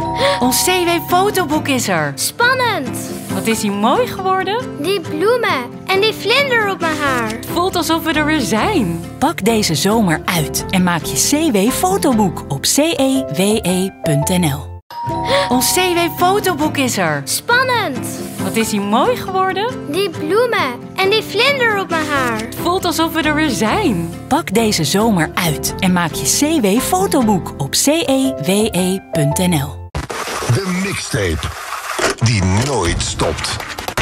Ons CW-fotoboek is er. Spannend! Wat is hij mooi geworden? Die bloemen en die vlinder op mijn haar. Het voelt alsof we er weer zijn. Pak deze zomer uit en maak je CW-fotoboek op cewe.nl. Ons CW-fotoboek is er. Spannend! Wat is hij mooi geworden? Die bloemen en die vlinder op mijn haar. Het voelt alsof we er weer zijn. Pak deze zomer uit en maak je CW-fotoboek op cewe.nl. De mixtape die nooit stopt.